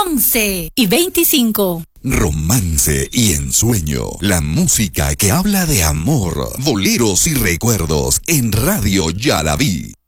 11:25. Romance y ensueño. La música que habla de amor, boleros y recuerdos en Radio Yalaví.